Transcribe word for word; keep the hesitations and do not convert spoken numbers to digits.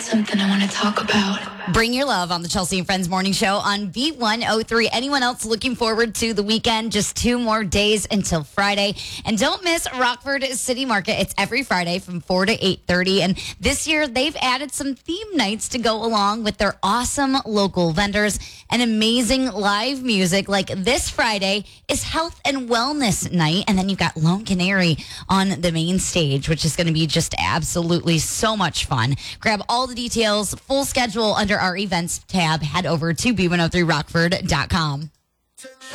something I want to talk about. Bring your love on the Chelsea and Friends Morning Show on B one oh three. Anyone else looking forward to the weekend? Just two more days until Friday. And don't miss Rockford City Market. It's every Friday from four to eight thirty. And this year, they've added some theme nights to go along with their awesome local vendors and amazing live music. Like this Friday is Health and Wellness Night. And then you've got Lone Canary on the main stage, which is going to be just absolutely so much fun. Grab all the details, full schedule under our events tab. Head over to B one oh three rockford dot com.